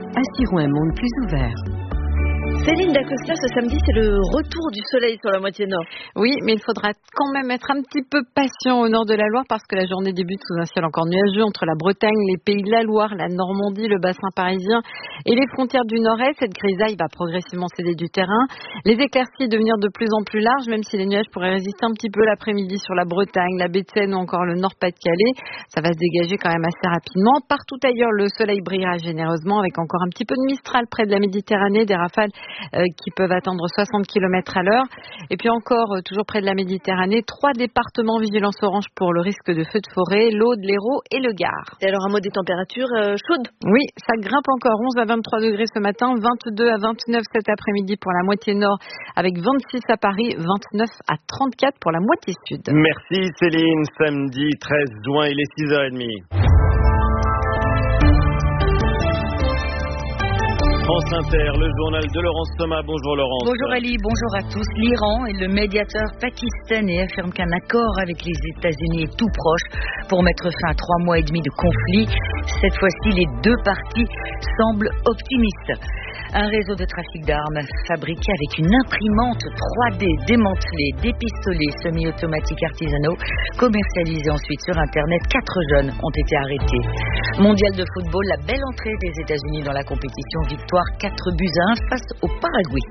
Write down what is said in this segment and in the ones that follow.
Assirons un monde plus ouvert. Céline Dacosta, ce samedi, c'est le retour du soleil sur la moitié nord. Oui, mais il faudra quand même être un petit peu patient au nord de la Loire parce que la journée débute sous un ciel encore nuageux entre la Bretagne, les pays de la Loire, la Normandie, le bassin parisien et les frontières du nord-est. Cette grisaille va progressivement céder du terrain. Les éclaircies devenir de plus en plus larges, même si les nuages pourraient résister un petit peu l'après-midi sur la Bretagne, la baie de Seine ou encore le nord-Pas-de-Calais. Ça va se dégager quand même assez rapidement. Partout ailleurs, le soleil brillera généreusement avec encore un petit peu de mistral près de la Méditerranée, des rafales qui peuvent atteindre 60 km à l'heure. Et puis encore, toujours près de la Méditerranée, 3 départements vigilance orange pour le risque de feux de forêt, l'Aude, l'Hérault et le Gard. Et alors un mot des températures chaudes? Oui, ça grimpe encore, 11 à 23 degrés ce matin, 22 à 29 cet après-midi pour la moitié nord, avec 26 à Paris, 29 à 34 pour la moitié sud. Merci Céline, samedi 13 juin, il est 6h30. France Inter, le journal de Laurence Thomas. Bonjour Laurence. Bonjour Ali, bonjour à tous. L'Iran et le médiateur pakistanais affirment qu'un accord avec les États-Unis est tout proche pour mettre fin à 3 mois et demi de conflit. Cette fois-ci, les deux parties semblent optimistes. Un réseau de trafic d'armes fabriqué avec une imprimante 3D démantelée, des pistolets semi-automatiques artisanaux commercialisés ensuite sur Internet. 4 jeunes ont été arrêtés. Mondial de football, la belle entrée des États-Unis dans la compétition. Victoire 4-1 face au Paraguay.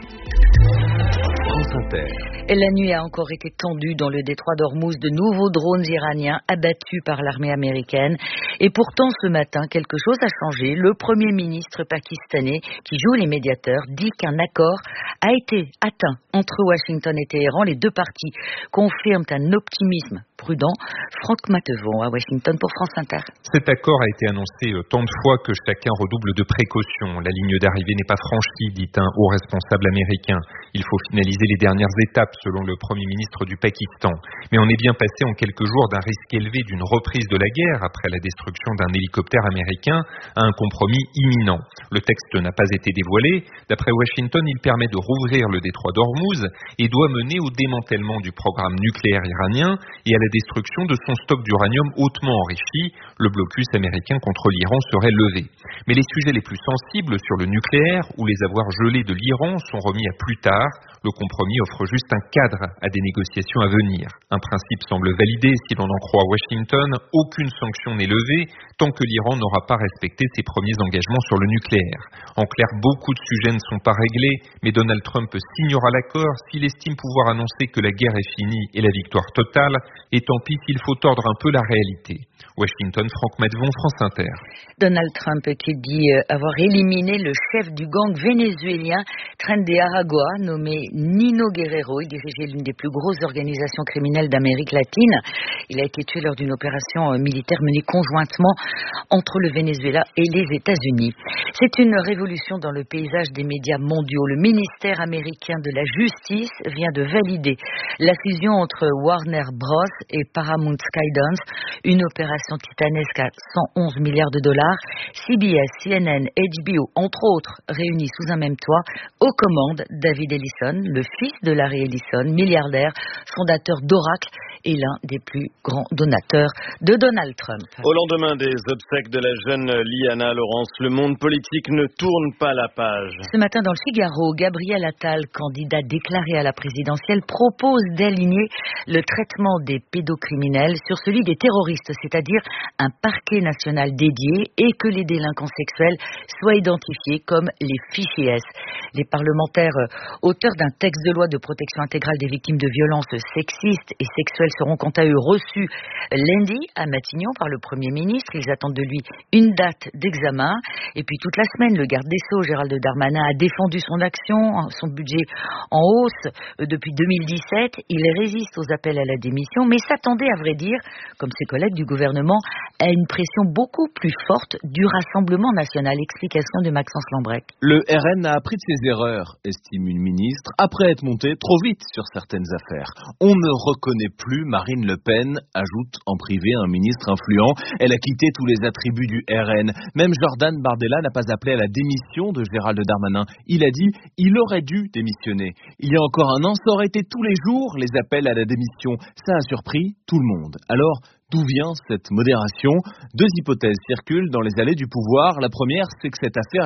France Inter. Et la nuit a encore été tendue dans le détroit d'Ormuz. De nouveaux drones iraniens abattus par l'armée américaine. Et pourtant, ce matin, quelque chose a changé. Le Premier ministre pakistanais, qui joue les médiateurs, dit qu'un accord a été atteint entre Washington et Téhéran. Les deux parties confirment un optimisme prudent. Franck Matevon à Washington pour France Inter. Cet accord a été annoncé tant de fois que chacun redouble de précautions. La ligne d'arrivée n'est pas franchie, dit un haut responsable américain. Il faut finaliser les dernières étapes, selon le Premier ministre du Pakistan. Mais on est bien passé en quelques jours d'un risque élevé d'une reprise de la guerre après la destruction d'un hélicoptère américain à un compromis imminent. Le texte n'a pas été dévoilé. D'après Washington, il permet de rouvrir le détroit d'Ormuz et doit mener au démantèlement du programme nucléaire iranien et à la destruction de son stock d'uranium hautement enrichi. Le blocus américain contre l'Iran serait levé. Mais les sujets les plus sensibles sur le nucléaire ou les avoirs gelés de l'Iran sont remis à plus tard. Le compromis offre juste un cadre à des négociations à venir. Un principe semble validé si l'on en croit Washington. Aucune sanction n'est levée tant que l'Iran n'aura pas respecté ses premiers engagements sur le nucléaire. En clair, beaucoup de sujets ne sont pas réglés, mais Donald Trump signera l'accord s'il estime pouvoir annoncer que la guerre est finie et la victoire totale, et tant pis s'il faut tordre un peu la réalité. Washington, Franck Matevon, France Inter. Donald Trump qui dit avoir éliminé le chef du gang vénézuélien Tren de Aragua, nommé Nino Guerrero. Il dirigeait l'une des plus grosses organisations criminelles d'Amérique latine. Il a été tué lors d'une opération militaire menée conjointement entre le Venezuela et les États-Unis. C'est une révolution dans le paysage des médias mondiaux. Le ministère américain de la Justice vient de valider la fusion entre Warner Bros. Et Paramount Skydance, une opération titanesque à 111 milliards de dollars. CBS, CNN, HBO, entre autres, réunis sous un même toit. Aux commandes, David Ellison, le fils de Larry Ellison, milliardaire, fondateur d'Oracle et l'un des plus grands donateurs de Donald Trump. Au lendemain des obsèques de la jeune Liana, Laurence, le monde politique ne tourne pas la page. Ce matin dans le Figaro, Gabriel Attal, candidat déclaré à la présidentielle, propose d'aligner le traitement des pédocriminels sur celui des terroristes, c'est-à-dire un parquet national dédié et que les délinquants sexuels soient identifiés comme les fichiers S. Les parlementaires auteurs d'un texte de loi de protection intégrale des victimes de violences sexistes et sexuelles seront quant à eux reçus lundi à Matignon par le Premier ministre. Ils attendent de lui une date d'examen. Et puis toute la semaine, le garde des Sceaux, Gérald Darmanin, a défendu son action, son budget en hausse depuis 2017. Il résiste aux appels à la démission, mais s'attendait, à vrai dire, comme ses collègues du gouvernement, à une pression beaucoup plus forte du Rassemblement national. Explication de Maxence Lambrec. Le RN a appris de ses erreurs, estime une ministre, après être monté trop vite sur certaines affaires. On ne reconnaît plus Marine Le Pen, ajoute en privé un ministre influent. Elle a quitté tous les attributs du RN. Même Jordan Bardella n'a pas appelé à la démission de Gérald Darmanin. Il a dit « il aurait dû démissionner ». Il y a encore un an, ça aurait été tous les jours les appels à la démission. Ça a surpris tout le monde. Alors, d'où vient cette modération ? Deux hypothèses circulent dans les allées du pouvoir. La première, c'est que cette affaire